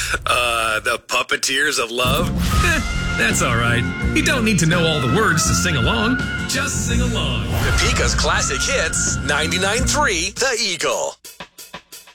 The Puppeteers of Love? That's all right. You don't need to know all the words to sing along. Just sing along. Topeka's classic hits, 99.3 The Eagle.